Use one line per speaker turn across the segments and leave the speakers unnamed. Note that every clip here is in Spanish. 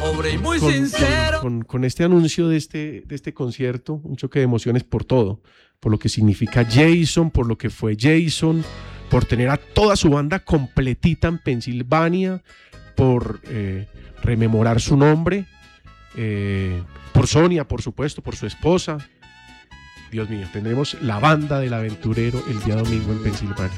pobre y muy sincero.
Con este anuncio de este concierto, un choque de emociones por todo, por lo que significa Jason, por lo que fue Jason, por tener a toda su banda completita en Pensilvania, por rememorar su nombre, por Sonia, por supuesto, por su esposa. Dios mío, tendremos la banda del aventurero el día domingo en Pensilvania.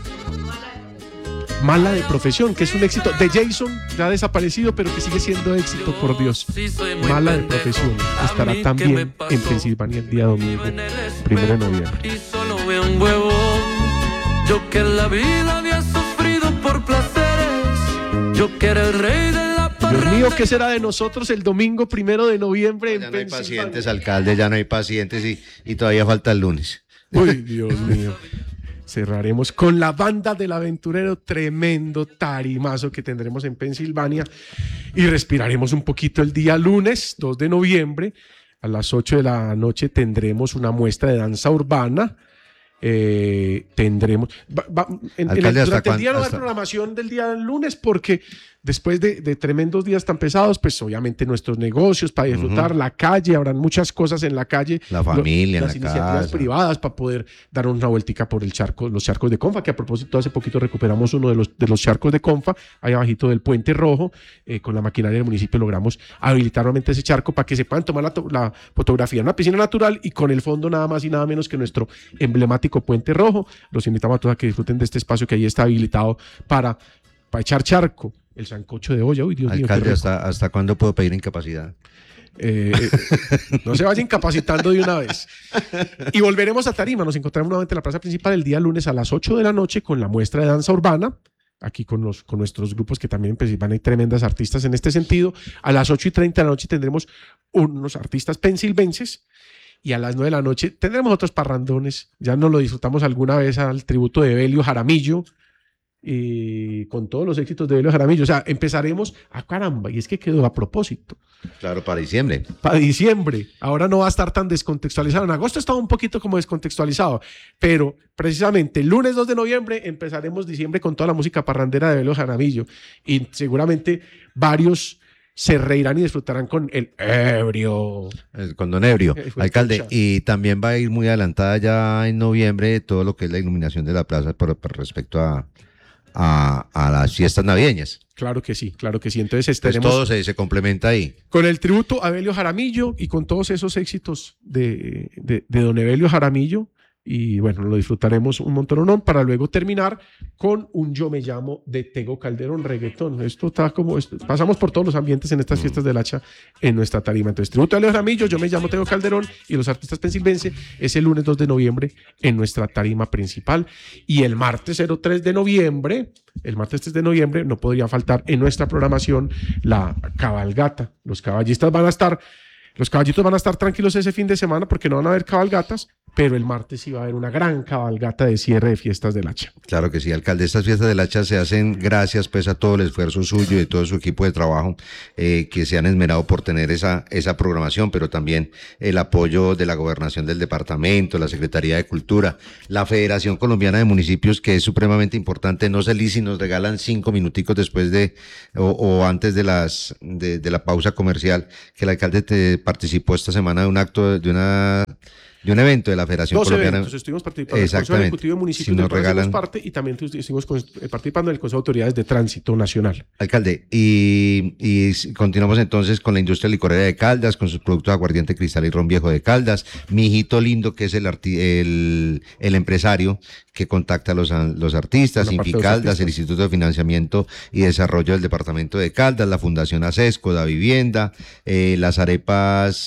Mala de profesión, que es un éxito de Jason, ya desaparecido, pero que sigue siendo éxito, por Dios. Mala de profesión estará también en Pensilvania el día domingo, 1 de noviembre.
Y solo veo un huevo. Yo que en la vida había sufrido por placeres. Yo que era el rey de la parranda.
Dios mío, ¿qué será de nosotros el domingo 1 de noviembre en
Ya no hay
Pensilvania?
pacientes, alcalde, ya no hay pacientes y todavía falta el lunes.
Uy, Dios mío. Cerraremos con la banda del aventurero, tremendo tarimazo que tendremos en Pensilvania, y respiraremos un poquito el día lunes 2 de noviembre. A las 8 de la noche tendremos una muestra de danza urbana. Tendremos
Alcalde,
durante el día no va a haber programación del día del lunes, porque después de tremendos días tan pesados, pues obviamente nuestros negocios para disfrutar, la calle, habrán muchas cosas en la calle,
La familia,
las
en la
iniciativas
casa.
privadas para poder dar una vueltica por el charco, los charcos de Confa, que a propósito hace poquito recuperamos uno de los charcos de Confa, ahí abajito del Puente Rojo. Con la maquinaria del municipio logramos habilitar nuevamente ese charco para que se puedan tomar la fotografía en una piscina natural y con el fondo nada más y nada menos que nuestro emblemático Puente Rojo. Los invitamos a todos a que disfruten de este espacio que ahí está habilitado para echar charco. El sancocho de olla, uy, Dios mío.
Alcalde, ¿hasta cuándo puedo pedir incapacidad?
No se vayan capacitando de una vez. Y volveremos a Tarima. Nos encontramos nuevamente en la plaza principal el día lunes a las 8 de la noche con la muestra de danza urbana. Aquí con nuestros grupos, que también en Pensilvania hay tremendas artistas en este sentido. A las 8:30 de la noche tendremos unos artistas pensilvenses. Y a las 9 de la noche tendremos otros parrandones. Ya nos lo disfrutamos alguna vez al tributo de Evelio Jaramillo. Y con todos los éxitos de Evelio Jaramillo. O sea, empezaremos a caramba. Y es que quedó a propósito.
Claro, para diciembre.
Para diciembre. Ahora no va a estar tan descontextualizado. En agosto estaba un poquito como descontextualizado. Pero precisamente el lunes 2 de noviembre empezaremos diciembre con toda la música parrandera de Evelio Jaramillo. Y seguramente varios se reirán y disfrutarán con el ebrio.
Con don Ebrio. Alcalde,
Escucha.
y también va a ir muy adelantada ya en noviembre todo lo que es la iluminación de la plaza por respecto a las fiestas navideñas.
Claro que sí, claro que sí. Entonces
Pues
estaremos
todo se complementa ahí.
con el tributo a Evelio Jaramillo y con todos esos éxitos de don Evelio Jaramillo. Y bueno, lo disfrutaremos un montón para luego terminar con un Yo Me Llamo de Tego Calderón, reggaetón. Esto está pasamos por todos los ambientes en estas fiestas del hacha en nuestra tarima. Entonces, tributo a Evelio Jaramillo, Yo Me Llamo Tego Calderón y los artistas pensilvenses es el lunes 2 de noviembre en nuestra tarima principal. Y el martes 3 de noviembre no podría faltar en nuestra programación la cabalgata. Los caballitos van a estar tranquilos ese fin de semana porque no van a haber cabalgatas, pero el martes sí va a haber una gran cabalgata de cierre de fiestas del hacha.
Claro que sí, alcalde. Estas fiestas del hacha se hacen gracias pues a todo el esfuerzo suyo y de todo su equipo de trabajo que se han esmerado por tener esa programación, pero también el apoyo de la Gobernación del departamento, la Secretaría de Cultura, la Federación Colombiana de Municipios, que es supremamente importante. No sé, Liz, si nos regalan 5 minuticos después o antes de la pausa comercial, que el alcalde participó esta semana de un acto, de un evento de la Federación
Dos
Colombiana.
eventos estuvimos participando en el Consejo
Exactamente.
Ejecutivo de Municipios
Si nos
del cual hacemos
regalan.
parte, y también estuvimos participando en el Consejo de Autoridades de Tránsito Nacional.
Alcalde, y continuamos entonces con la industria licorera de Caldas, con sus productos de aguardiente cristal y ron viejo de Caldas. Mi hijito lindo, que es el empresario que contacta a los artistas,
Una parte de los
Inficaldas,
artistas.
el Instituto de Financiamiento y Desarrollo del Departamento de Caldas, la Fundación ACESCO, Da Vivienda, las arepas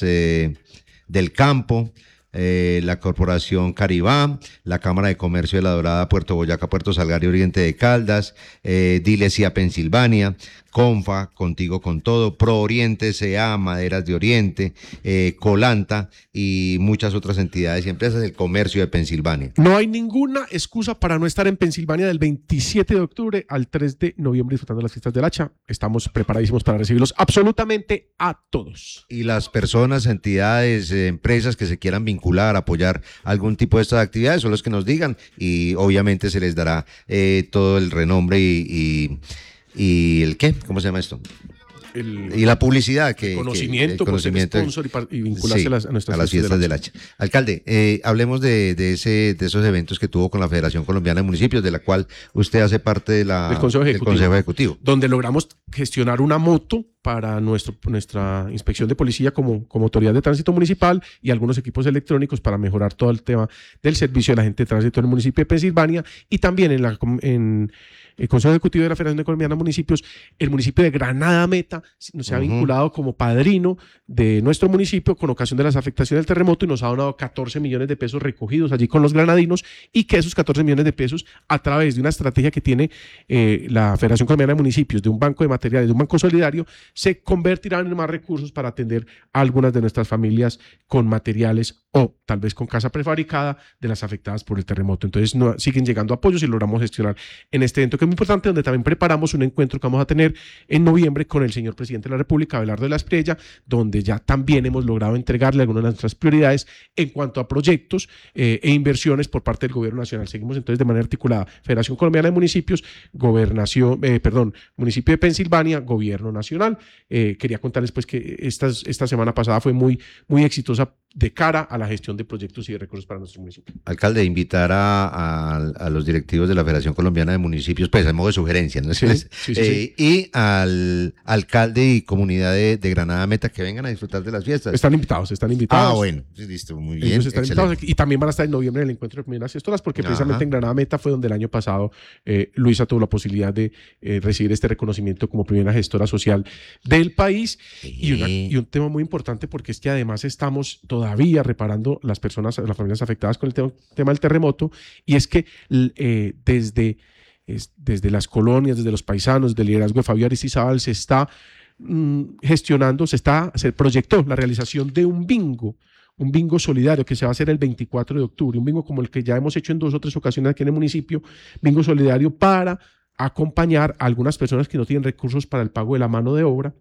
del campo, la Corporación Caribá, la Cámara de Comercio de La Dorada, Puerto Boyacá, Puerto Salgar y Oriente de Caldas, Dilesia Pensilvania, Confa, Contigo con Todo, Pro Oriente, CA, Maderas de Oriente, Colanta y muchas otras entidades y empresas del comercio de Pensilvania.
No hay ninguna excusa para no estar en Pensilvania del 27 de octubre al 3 de noviembre disfrutando de las fiestas del hacha. Estamos preparadísimos para recibirlos absolutamente a todos.
Y las personas, entidades, empresas que se quieran vincular, apoyar algún tipo de estas actividades son los que nos digan y obviamente se les dará todo el renombre y el ¿qué? ¿Cómo se llama esto? y la publicidad que
conocimiento, por ser sponsor y vincularse
sí,
a nuestras
a las fiestas del Hacha. Alcalde, hablemos de esos eventos que tuvo con la Federación Colombiana de Municipios, de la cual usted hace parte del Consejo Ejecutivo,
donde logramos gestionar una moto para nuestra inspección de policía como autoridad de tránsito municipal y algunos equipos electrónicos para mejorar todo el tema del servicio de la gente de tránsito en el municipio de Pensilvania, y también en el Consejo Ejecutivo de la Federación Colombiana de Municipios, el municipio de Granada Meta nos ha vinculado como padrino de nuestro municipio con ocasión de las afectaciones del terremoto y nos ha donado 14 millones de pesos recogidos allí con los granadinos, y que esos 14 millones de pesos, a través de una estrategia que tiene la Federación Colombiana de Municipios, de un banco de materiales, de un banco solidario, se convertirán en más recursos para atender a algunas de nuestras familias con materiales o tal vez con casa prefabricada de las afectadas por el terremoto. Entonces siguen llegando apoyos y logramos gestionar en este evento que es muy importante, donde también preparamos un encuentro que vamos a tener en noviembre con el señor presidente de la República, Abelardo de la Espriella, donde ya también hemos logrado entregarle algunas de nuestras prioridades en cuanto a proyectos e inversiones por parte del gobierno nacional. Seguimos entonces de manera articulada: Federación Colombiana de Municipios, Municipio de Pensilvania, Gobierno Nacional. Quería contarles pues que esta semana pasada fue muy, muy exitosa de cara a la gestión de proyectos y de recursos para nuestro municipio.
Alcalde, invitar a los directivos de la Federación Colombiana de Municipios, pues a modo de sugerencia, ¿no?
Sí.
Y al alcalde y comunidad de Granada Meta, que vengan a disfrutar de las fiestas.
Están invitados.
Bueno, listo, muy bien.
Ellos están invitados, y también van a estar en noviembre en el encuentro de primeras gestoras, porque precisamente en Granada Meta fue donde el año pasado Luisa tuvo la posibilidad de recibir este reconocimiento como primera gestora social del país.
Sí.
Y un tema muy importante, porque es que además estamos todavía reparando las familias afectadas con el tema del terremoto, y es que desde las colonias, desde los paisanos, desde el liderazgo de Fabio Aristizábal, se está gestionando, se proyectó la realización de un bingo solidario que se va a hacer el 24 de octubre, un bingo como el que ya hemos hecho en 2 o 3 ocasiones aquí en el municipio, bingo solidario para acompañar a algunas personas que no tienen recursos para el pago de la mano de obra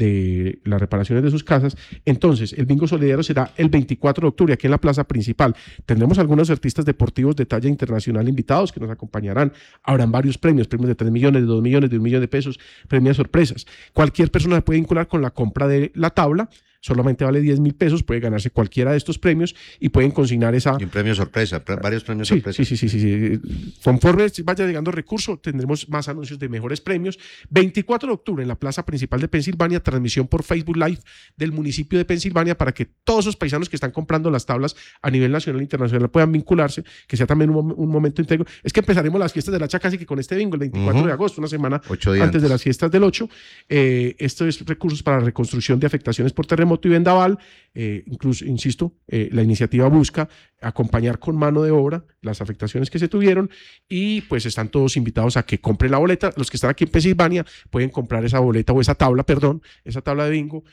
de las reparaciones de sus casas. Entonces, el bingo solidario será el 24 de octubre aquí en la plaza principal. Tendremos algunos artistas deportivos de talla internacional invitados que nos acompañarán. Habrán varios premios de 3 millones, de 2 millones, de 1 millón de pesos, premios sorpresas. Cualquier persona se puede vincular con la compra de la tabla. Solamente vale 10,000 pesos, puede ganarse cualquiera de estos premios y pueden consignar esa...
Y un premio sorpresa, varios premios sorpresa.
Sí. Conforme vaya llegando recurso, tendremos más anuncios de mejores premios. 24 de octubre en la plaza principal de Pensilvania, transmisión por Facebook Live del municipio de Pensilvania, para que todos esos paisanos que están comprando las tablas a nivel nacional e internacional puedan vincularse, que sea también un momento íntegro. Es que empezaremos las fiestas del Hacha casi que con este bingo, el 24 de agosto, una semana antes de las fiestas del 8. Esto es recursos para la reconstrucción de afectaciones por terremoto y vendaval. Incluso, insisto, la iniciativa busca acompañar con mano de obra las afectaciones que se tuvieron, y pues están todos invitados a que compren la boleta. Los que están aquí en Pensilvania pueden comprar esa boleta o esa tabla de bingo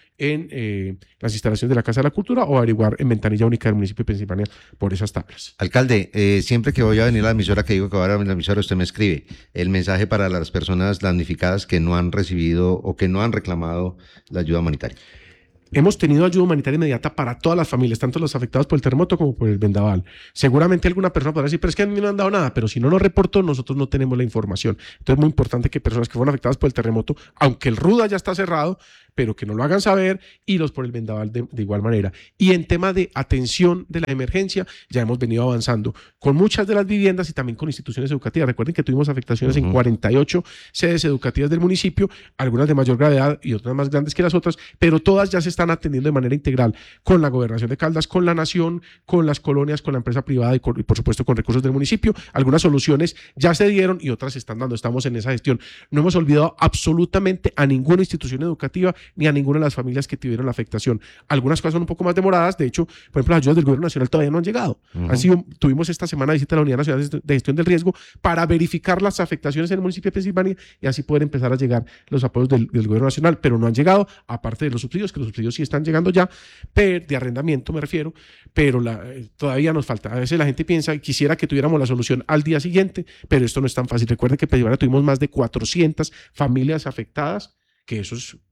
en las instalaciones de la Casa de la Cultura, o averiguar en ventanilla única del municipio de Pensilvania por esas tablas.
Alcalde, siempre que voy a venir a la emisora, que digo que voy a venir a la emisora, usted me escribe el mensaje para las personas damnificadas que no han recibido o que no han reclamado la ayuda humanitaria.
Hemos tenido ayuda humanitaria inmediata para todas las familias, tanto los afectados por el terremoto como por el vendaval. Seguramente alguna persona podrá decir, pero es que a mí no me han dado nada, pero si no lo reporto, nosotros no tenemos la información. Entonces es muy importante que personas que fueron afectadas por el terremoto, aunque el RUDA ya está cerrado, pero que no lo hagan saber, y los por el vendaval de igual manera. Y en tema de atención de la emergencia, ya hemos venido avanzando con muchas de las viviendas y también con instituciones educativas. Recuerden que tuvimos afectaciones en 48 sedes educativas del municipio, algunas de mayor gravedad y otras más grandes que las otras, pero todas ya se están atendiendo de manera integral con la Gobernación de Caldas, con la Nación, con las colonias, con la empresa privada y por supuesto con recursos del municipio. Algunas soluciones ya se dieron y otras se están dando. Estamos en esa gestión. No hemos olvidado absolutamente a ninguna institución educativa ni a ninguna de las familias que tuvieron la afectación. Algunas cosas son un poco más demoradas. De hecho, por ejemplo, las ayudas del Gobierno Nacional todavía no han llegado. Tuvimos esta semana visita a la Unidad Nacional de Gestión del Riesgo para verificar las afectaciones en el municipio de Pensilvania y así poder empezar a llegar los apoyos del Gobierno Nacional, pero no han llegado, aparte de los subsidios, que los subsidios sí están llegando ya, de arrendamiento me refiero, pero todavía nos falta. A veces la gente piensa, quisiera que tuviéramos la solución al día siguiente, pero esto no es tan fácil. Recuerden que en Pensilvania tuvimos más de 400 familias afectadas, que eso es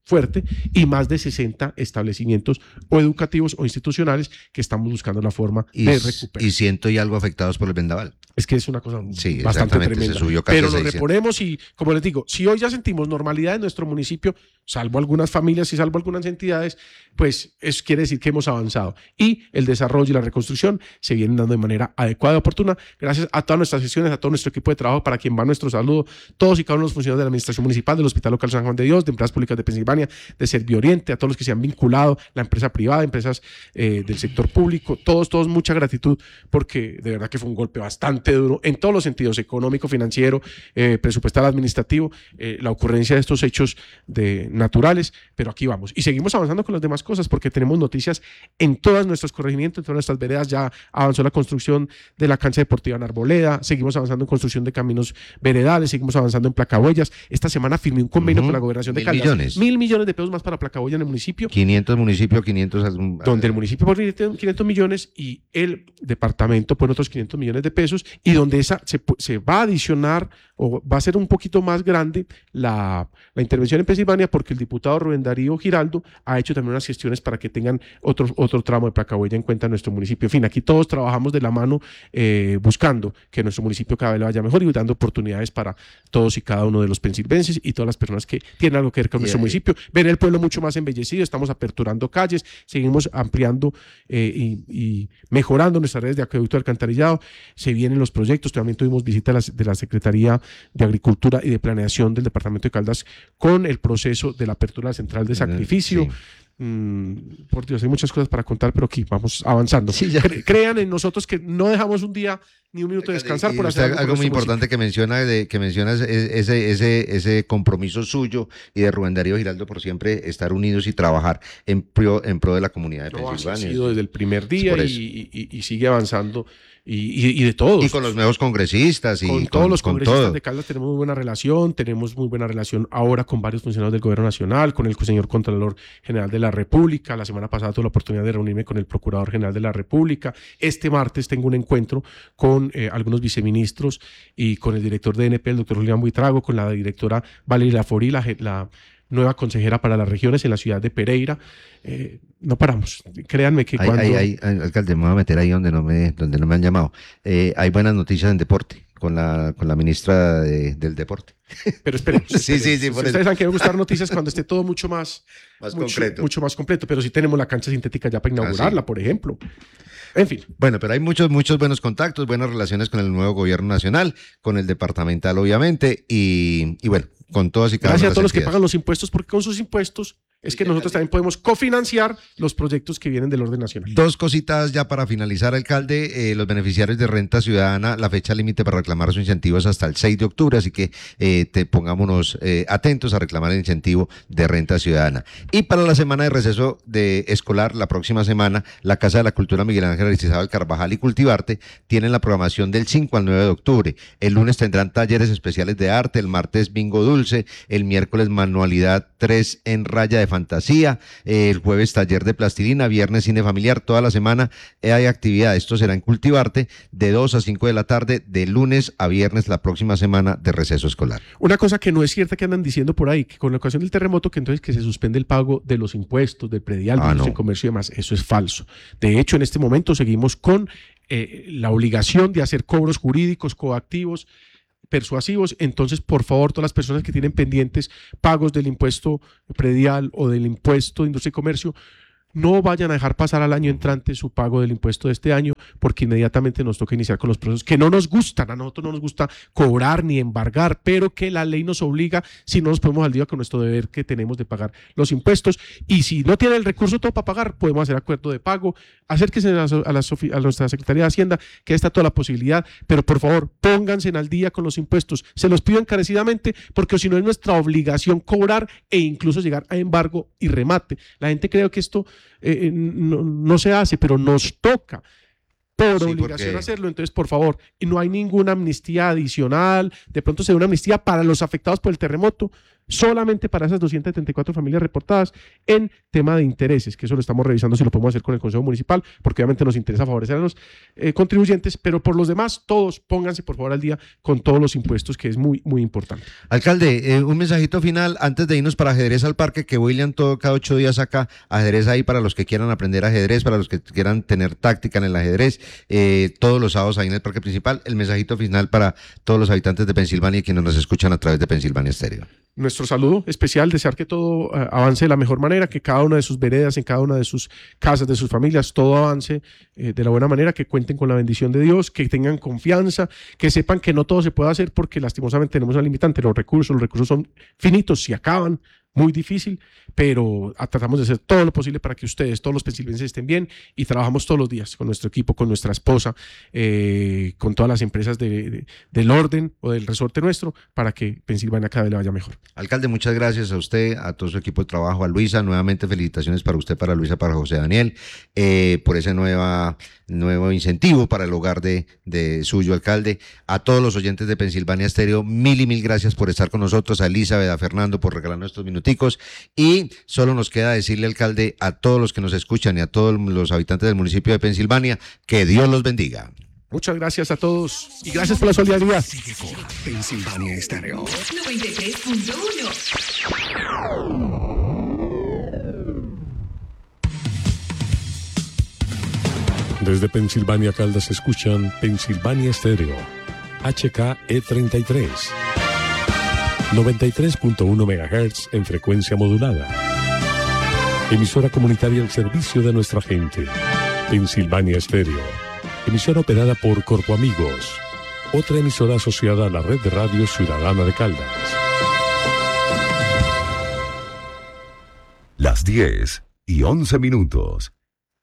fuerte, y más de 60 establecimientos o educativos o institucionales que estamos buscando la forma de recuperar.
Y 100 y algo afectados por el vendaval.
Es que es una cosa
Sí,
bastante tremenda.
Se subió casi
pero nos
600.
reponemos y, como les digo, si hoy ya sentimos normalidad en nuestro municipio, salvo algunas familias y salvo algunas entidades, pues eso quiere decir que hemos avanzado. Y el desarrollo y la reconstrucción se vienen dando de manera adecuada y oportuna. Gracias a todas nuestras sesiones, a todo nuestro equipo de trabajo, para quien va nuestro saludo, todos y cada uno de los funcionarios de la Administración Municipal, del Hospital Local San Juan de Dios, de Empresas Públicas de Pensilvania, de Servioriente, a todos los que se han vinculado, la empresa privada, empresas del sector público, todos, mucha gratitud, porque de verdad que fue un golpe bastante duro en todos los sentidos, económico, financiero, presupuestal, administrativo, la ocurrencia de estos hechos naturales, pero aquí vamos. Y seguimos avanzando con las demás cosas, porque tenemos noticias en todos nuestros corregimientos, en todas nuestras veredas. Ya avanzó la construcción de la cancha deportiva en Arboleda, seguimos avanzando en construcción de caminos veredales, seguimos avanzando en placahuellas. Esta semana firmé un convenio con la Gobernación de Caldas.
1.000
millones de pesos más para placahuella en el municipio.
500 municipios, 500...
Donde el municipio pone 500 millones y el departamento pone otros 500 millones de pesos, y donde se va a adicionar o va a ser un poquito más grande la intervención en Pensilvania, porque el diputado Rubén Darío Giraldo ha hecho también unas gestiones para que tengan otro tramo de placahuella en cuenta en nuestro municipio. En fin, aquí todos trabajamos de la mano buscando que nuestro municipio cada vez le vaya mejor y dando oportunidades para todos y cada uno de los pensilvenses y todas las personas que tienen algo que ver con nuestro municipio. Ver el pueblo mucho más embellecido, estamos aperturando calles, seguimos ampliando y mejorando nuestras redes de acueducto y alcantarillado. Se vienen los proyectos. También tuvimos visita de la Secretaría de Agricultura y de Planeación del Departamento de Caldas con el proceso de la apertura de la central de sacrificio. Sí. Por Dios, hay muchas cosas para contar, pero aquí vamos avanzando. Sí, crean en nosotros que no dejamos un día ni un minuto de descansar por hacer
algo muy importante que mencionas ese compromiso suyo y de Rubén Darío Giraldo por siempre estar unidos y trabajar en pro de la comunidad de Pensilvania.
Ha sido desde el primer día y sigue avanzando. Y de todos.
Y con los nuevos congresistas.
Con todos los congresistas de Caldas tenemos muy buena relación ahora con varios funcionarios del Gobierno Nacional, con el señor Contralor General de la República. La semana pasada tuve la oportunidad de reunirme con el Procurador General de la República. Este martes tengo un encuentro con algunos viceministros y con el director de ENP, el doctor Julián Buitrago, con la directora Valeria Laforí, la nueva consejera para las regiones en la ciudad de Pereira. No paramos, créanme que
alcalde, me voy a meter ahí donde no me han llamado. Hay buenas noticias en deporte con la ministra del deporte.
Pero esperemos.
Sí.
Ustedes saben que me gustan noticias cuando esté todo mucho más concreto. Mucho más completo, pero sí tenemos la cancha sintética ya para inaugurarla, por ejemplo. En fin.
Bueno, pero hay muchos buenos contactos, buenas relaciones con el nuevo gobierno nacional, con el departamental, obviamente, y bueno, con todas y cada una de las
Gracias a todos los que
entidades.
pagan los impuestos, porque con sus impuestos es que nosotros también podemos cofinanciar los proyectos que vienen del orden nacional.
Dos cositas ya para finalizar, alcalde. Los beneficiarios de renta ciudadana, la fecha límite para reclamar su incentivo es hasta el 6 de octubre, así que pongámonos atentos a reclamar el incentivo de renta ciudadana. Y para la semana de receso escolar, la próxima semana, la Casa de la Cultura Miguel Ángel Aristizábal Carvajal y Cultivarte tienen la programación del 5 al 9 de octubre. El lunes tendrán talleres especiales de arte, el martes bingo dulce, el miércoles manualidad 3 en raya de fantasía, el jueves taller de plastilina, viernes cine familiar. Toda la semana hay actividad. Esto será en Cultivarte de 2 a 5 de la tarde, de lunes a viernes la próxima semana de receso escolar.
Una cosa que no es cierta que andan diciendo por ahí, que con la ocasión del terremoto, que entonces que se suspende el pago de los impuestos, del predial, del comercio y demás. Eso es falso. De hecho, en este momento seguimos con la obligación de hacer cobros jurídicos coactivos, persuasivos. Entonces, por favor, todas las personas que tienen pendientes pagos del impuesto predial o del impuesto de industria y comercio, no vayan a dejar pasar al año entrante su pago del impuesto de este año, porque inmediatamente nos toca iniciar con los procesos que no nos gustan. A nosotros no nos gusta cobrar ni embargar, pero que la ley nos obliga, si no nos ponemos al día con nuestro deber que tenemos de pagar los impuestos. Y si no tiene el recurso todo para pagar, podemos hacer acuerdo de pago. Acérquense a nuestra Secretaría de Hacienda, que está toda la posibilidad, pero por favor, pónganse al día con los impuestos. Se los pido encarecidamente, porque si no es nuestra obligación cobrar e incluso llegar a embargo y remate. La gente cree que esto no se hace, pero nos toca por obligación hacerlo. Entonces, por favor, no hay ninguna amnistía adicional. De pronto se da una amnistía para los afectados por el terremoto. solamente para esas 274 familias reportadas en tema de intereses, que eso lo estamos revisando si lo podemos hacer con el Consejo Municipal, porque obviamente nos interesa favorecer a los contribuyentes, pero por los demás, todos pónganse por favor al día con todos los impuestos, que es muy, muy importante.
Alcalde, un mensajito final antes de irnos para Ajedrez al Parque, que William cada 8 días saca ajedrez ahí para los que quieran aprender ajedrez, para los que quieran tener táctica en el ajedrez, todos los sábados ahí en el Parque Principal. El mensajito final para todos los habitantes de Pensilvania y quienes nos escuchan a través de Pensilvania Estéreo.
Nuestro saludo especial, desear que todo avance de la mejor manera, que cada una de sus veredas, en cada una de sus casas, de sus familias, todo avance de la buena manera, que cuenten con la bendición de Dios, que tengan confianza, que sepan que no todo se puede hacer porque lastimosamente tenemos una limitante, los recursos son finitos, se acaban, muy difícil, pero tratamos de hacer todo lo posible para que ustedes, todos los pensilvenses, estén bien, y trabajamos todos los días con nuestro equipo, con nuestra esposa, con todas las empresas del orden o del resorte nuestro, para que Pensilvania cada vez le vaya mejor.
Alcalde, muchas gracias a usted, a todo su equipo de trabajo, a Luisa, nuevamente felicitaciones para usted, para Luisa, para José Daniel, por ese nuevo incentivo para el hogar de suyo, alcalde. A todos los oyentes de Pensilvania Estéreo, mil y mil gracias por estar con nosotros, a Elizabeth, a Fernando por regalarnos estos minuticos, y solo nos queda decirle, alcalde, a todos los que nos escuchan y a todos los habitantes del municipio de Pensilvania, que Dios los bendiga.
Muchas gracias a todos y gracias por la solidaridad.
Sigue con Pensilvania Estéreo
93.1. Desde Pensilvania, Caldas, escuchan Pensilvania Estéreo, HKE33, 93.1 MHz en frecuencia modulada. Emisora comunitaria al servicio de nuestra gente. Pensilvania Estéreo, emisora operada por Corpo Amigos, otra emisora asociada a la red de radio ciudadana de Caldas.
Las 10:11.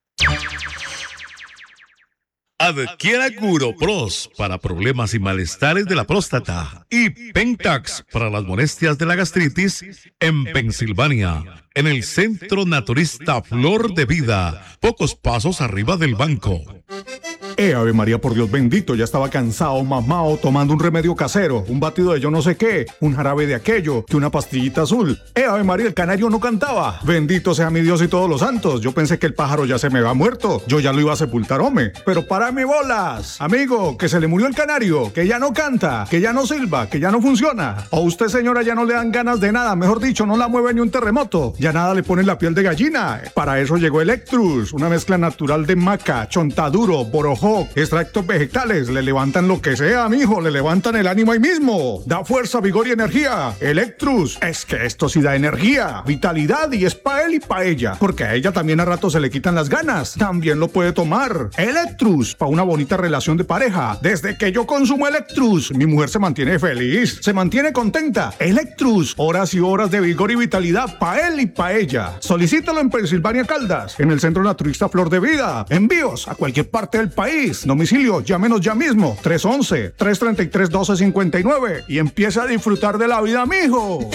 Adquiera Curopros para problemas y malestares de la próstata y Pentax para las molestias de la gastritis en Pensilvania, en el Centro Naturista Flor de Vida, pocos pasos arriba del banco.
Ave María, por Dios bendito, ya estaba cansado, mamado, tomando un remedio casero, un batido de yo no sé qué, un jarabe de aquello, que una pastillita azul. Ave María, el canario no cantaba. Bendito sea mi Dios y todos los santos. Yo pensé que el pájaro ya se me había muerto, yo ya lo iba a sepultar, hombre. Pero párame bolas, amigo, que se le murió el canario, que ya no canta, que ya no silba, que ya no funciona. O usted, señora, ya no le dan ganas de nada, mejor dicho, no la mueve ni un terremoto. Ya nada le pone la piel de gallina. Para eso llegó Electrus, una mezcla natural de maca, chontaduro, borojó, extractos vegetales, le levantan lo que sea, mijo, le levantan el ánimo ahí mismo. Da fuerza, vigor y energía. Electrus, es que esto sí da energía, vitalidad, y es pa' él y pa' ella, porque a ella también a rato se le quitan las ganas. También lo puede tomar. Electrus, pa' una bonita relación de pareja. Desde que yo consumo Electrus, mi mujer se mantiene feliz, se mantiene contenta. Electrus, horas y horas de vigor y vitalidad pa' él y pa' ella. Solicítalo en Pensilvania, Caldas, en el Centro Naturista Flor de Vida. Envíos a cualquier parte del país. Domicilio, llámenos ya mismo, 311-333-1259, y empieza a disfrutar de la vida, mijo.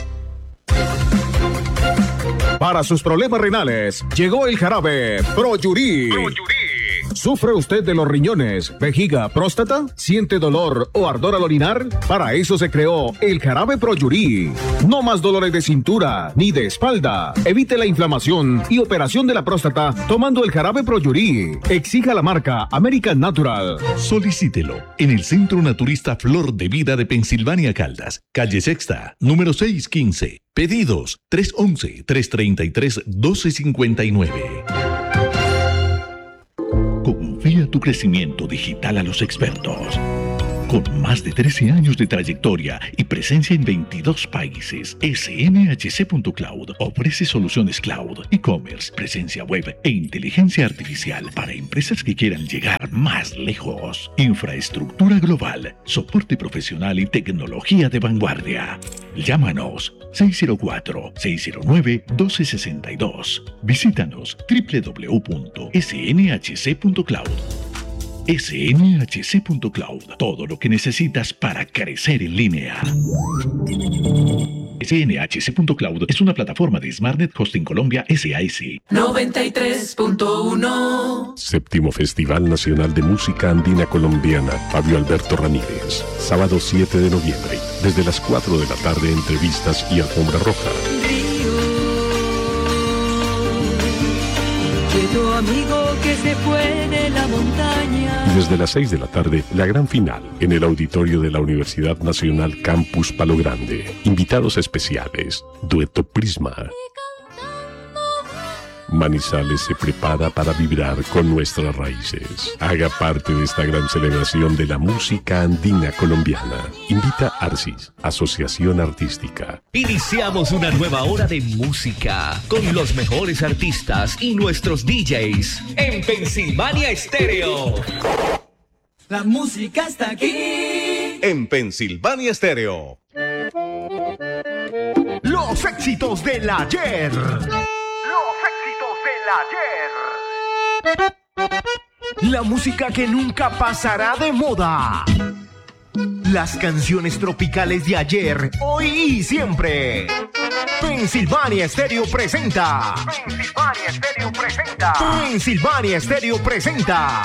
Para sus problemas renales, llegó el jarabe Proyurí. ¿Sufre usted de los riñones, vejiga, próstata? ¿Siente dolor o ardor al orinar? Para eso se creó el jarabe Proyurí. No más dolores de cintura ni de espalda. Evite la inflamación y operación de la próstata tomando el jarabe Proyurí. Exija la marca American Natural.
Solicítelo en el Centro Naturista Flor de Vida de Pensilvania, Caldas, calle Sexta, número 615. Pedidos 311-333-1259. Confía tu crecimiento digital a los expertos. Con más de 13 años de trayectoria y presencia en 22 países, SNHC.Cloud ofrece soluciones cloud, e-commerce, presencia web e inteligencia artificial para empresas que quieran llegar más lejos. Infraestructura global, soporte profesional y tecnología de vanguardia. Llámanos 604-609-1262. Visítanos www.snhc.cloud. SNHC.Cloud, todo lo que necesitas para crecer en línea. SNHC.cloud es una plataforma de SmartNet Hosting Colombia SAS.
93.1.
Séptimo Festival Nacional de Música Andina Colombiana, Fabio Alberto Ramírez. Sábado 7 de noviembre, desde las 4 de la tarde, entrevistas y alfombra roja.
Tu amigo que se fue de la montaña.
Y desde las 6 de la tarde, la gran final en el auditorio de la Universidad Nacional Campus Palo Grande. Invitados especiales, Dueto Prisma. Manizales se prepara para vibrar con nuestras raíces. Haga parte de esta gran celebración de la música andina colombiana. Invita Arcis, Asociación Artística.
Iniciamos una nueva hora de música con los mejores artistas y nuestros DJs en Pensilvania Estéreo.
La música está aquí.
En Pensilvania Estéreo. Los éxitos del ayer. La música que nunca pasará de moda. Las canciones tropicales de ayer, hoy y siempre. Pensilvania Estéreo presenta. Pensilvania Estéreo presenta.